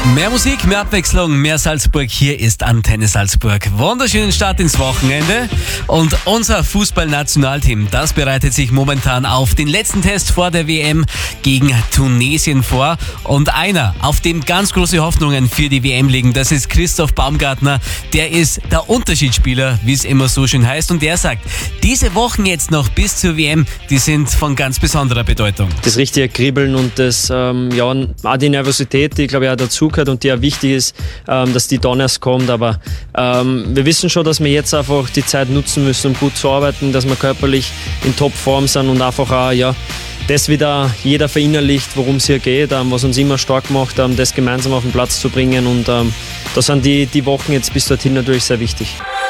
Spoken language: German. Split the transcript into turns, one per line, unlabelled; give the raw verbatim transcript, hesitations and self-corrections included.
Mehr Musik, mehr Abwechslung, mehr Salzburg. Hier ist Antenne Salzburg. Wunderschönen Start ins Wochenende. Und unser Fußballnationalteam, das bereitet sich momentan auf den letzten Test vor der W M gegen Tunesien vor. Und einer, auf dem ganz große Hoffnungen für die W M liegen, das ist Christoph Baumgartner. Der ist der Unterschiedsspieler, wie es immer so schön heißt. Und der sagt, diese Wochen jetzt noch bis zur W M, die sind von ganz besonderer Bedeutung.
Das richtige Kribbeln und das, ähm, ja, auch die Nervosität, die, glaube ich, auch dazugehört und die ja wichtig ist, ähm, dass die dann erst kommt. Aber ähm, wir wissen schon, dass wir jetzt einfach die Zeit nutzen müssen, um gut zu arbeiten, dass wir körperlich in Topform sind und einfach auch, ja, das wieder jeder verinnerlicht, worum es hier geht, ähm, was uns immer stark macht, ähm, das gemeinsam auf den Platz zu bringen. Und ähm, da sind die, die Wochen jetzt bis dorthin natürlich sehr wichtig.